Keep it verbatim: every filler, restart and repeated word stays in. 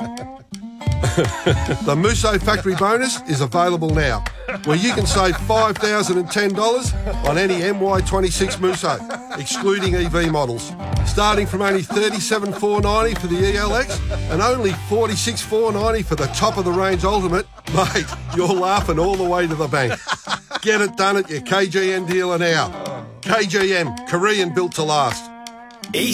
The Musso Factory Bonus is available now, where you can save five thousand ten dollars on any M Y twenty-six Musso, excluding E V models, starting from only thirty-seven thousand four hundred ninety dollars for the E L X and only forty-six thousand four hundred ninety dollars for the top-of-the-range Ultimate. Mate, you're laughing all the way to the bank. Get it done at your K G M dealer now. K G M, Korean built to last.